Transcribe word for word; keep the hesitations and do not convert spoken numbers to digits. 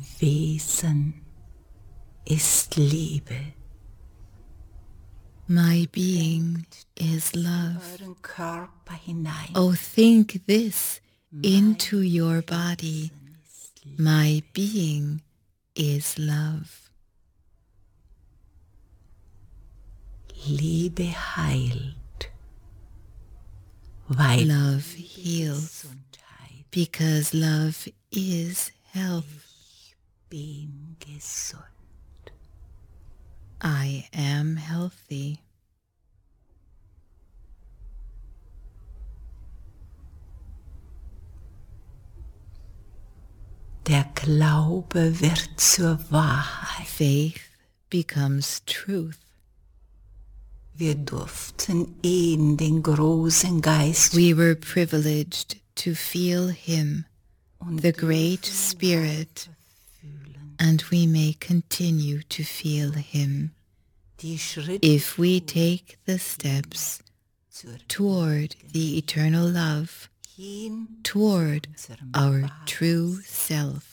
Wesen ist Liebe. My being is love. Euren Körper hinein. Oh, think this into your body. My being is love. Liebe heilt, weil Love heals, because love is health. ich bin gesund. I am healthy. Der Glaube wird zur Wahrheit. Faith becomes truth. Wir durften ihn, den großen Geist, We were privileged to feel him, the Great Spirit, and we may continue to feel him die Schritte if we take the steps zur toward the eternal love, hin toward unserem our Vater true self.